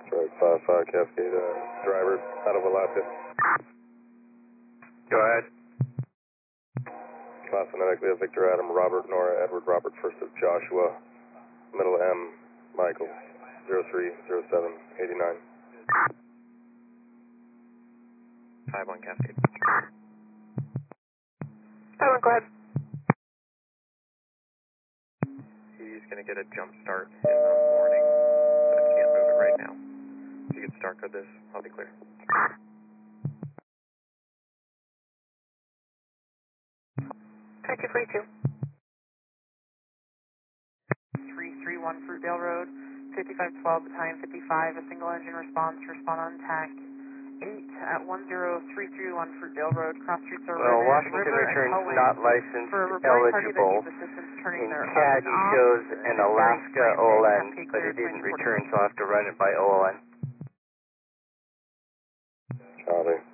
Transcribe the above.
Right, 5-5 Cascade, driver out of Alaska. Go ahead. Class phonetically of Victor Adam, Robert, Nora, Edward, Robert, first of Joshua, middle M, Michael, 030789. 5-1 Cascade. 5-1, go ahead. He's going to get a jump start in the morning, but I can't move it right now. If you could start code this, I'll be clear. Thank you, 42. 331 Fruitdale Road, 5512, battalion 55, a single engine response, respond on TAC 8 at 10331 Fruitdale Road, cross streets are Well, Washington returns not licensed eligible. In CAD he shows an Alaska OLN, but it didn't return, so I'll have to run it by OLN. Copy.